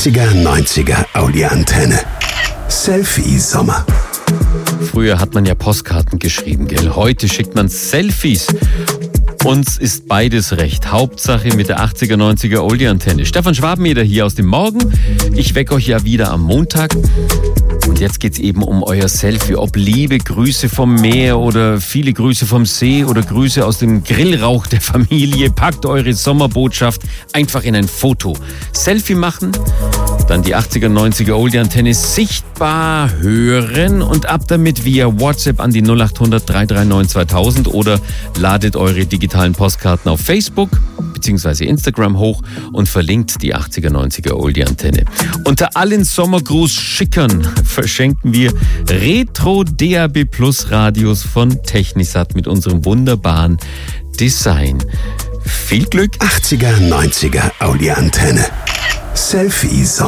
80er, 90er Audi-Antenne. Selfie-Sommer. Früher hat man ja Postkarten geschrieben, gell? Heute schickt man Selfies. Uns ist beides recht. Hauptsache mit der 80er, 90er Oldie-Antenne. Stefan Schwabeneder hier aus dem Morgen. Ich wecke euch ja wieder am Montag. Und jetzt geht's eben um euer Selfie. Ob liebe Grüße vom Meer oder viele Grüße vom See oder Grüße aus dem Grillrauch der Familie. Packt eure Sommerbotschaft einfach in ein Foto. Selfie machen, dann die 80er, 90er Oldie-Antenne sichtbar hören und ab damit via WhatsApp an die 0800 339 2000 oder ladet eure digitalen Postkarten auf Facebook bzw. Instagram hoch und verlinkt die 80er, 90er Oldie-Antenne. Unter allen Sommergruß-Schickern verschenken wir Retro DAB Plus Radios von Technisat mit unserem wunderbaren Design. Viel Glück! 80er, 90er Audi-Antenne. Selfie-Sommer.